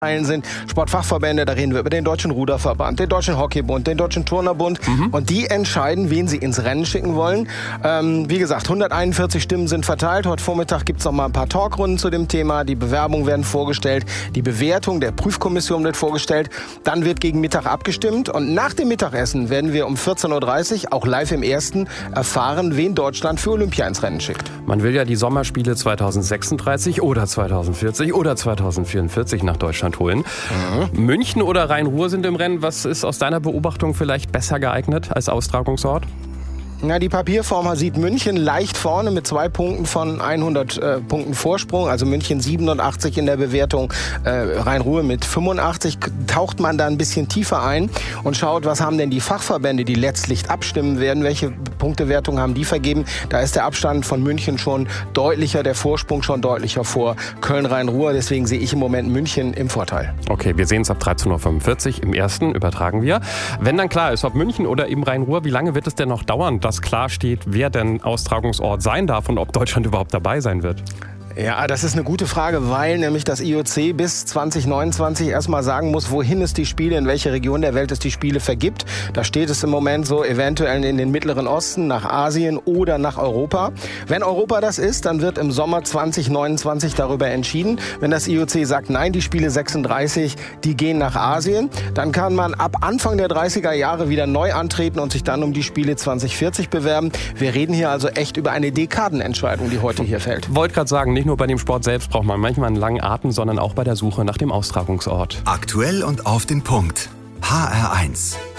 sind Sportfachverbände, da reden wir über den Deutschen Ruderverband, den Deutschen Hockeybund, den Deutschen Turnerbund und die entscheiden, wen sie ins Rennen schicken wollen. Wie gesagt, 141 Stimmen sind verteilt. Heute Vormittag gibt es noch mal ein paar Talkrunden zu dem Thema. Die Bewerbungen werden vorgestellt, die Bewertung der Prüfkommission wird vorgestellt. Dann wird gegen Mittag abgestimmt und nach dem Mittagessen werden wir um 14.30 Uhr, auch live im Ersten, erfahren, wen Deutschland für Olympia ins Rennen schickt. Man will ja die Sommerspiele 2036 oder 2040 oder 2044 nach Deutschland holen. München oder Rhein-Ruhr sind im Rennen. Was ist aus deiner Beobachtung vielleicht besser geeignet als Austragungsort? Na, die Papierform sieht München leicht vorne mit 2 Punkten von 100 Punkten Vorsprung. Also München 87 in der Bewertung, Rhein-Ruhr mit 85. Taucht man da ein bisschen tiefer ein und schaut, was haben denn die Fachverbände, die letztlich abstimmen werden, welche Punktewertung haben die vergeben. Da ist der Abstand von München schon deutlicher, der Vorsprung schon deutlicher vor Köln-Rhein-Ruhr. Deswegen sehe ich im Moment München im Vorteil. Okay, wir sehen es ab 13.45 Uhr im Ersten, übertragen wir. Wenn dann klar ist, ob München oder eben Rhein-Ruhr, wie lange wird es denn noch dauern, dass klar steht, wer denn Austragungsort sein darf und ob Deutschland überhaupt dabei sein wird? Ja, das ist eine gute Frage, weil nämlich das IOC bis 2029 erstmal sagen muss, wohin es die Spiele, in welche Region der Welt es die Spiele vergibt. Da steht es im Moment so eventuell in den Mittleren Osten, nach Asien oder nach Europa. Wenn Europa das ist, dann wird im Sommer 2029 darüber entschieden. Wenn das IOC sagt, nein, die Spiele 36, die gehen nach Asien, dann kann man ab Anfang der 30er Jahre wieder neu antreten und sich dann um die Spiele 2040 bewerben. Wir reden hier also echt über eine Dekadenentscheidung, die heute hier fällt. Wollte gerade sagen, nicht nur bei dem Sport selbst braucht man manchmal einen langen Atem, sondern auch bei der Suche nach dem Austragungsort. Aktuell und auf den Punkt. HR1.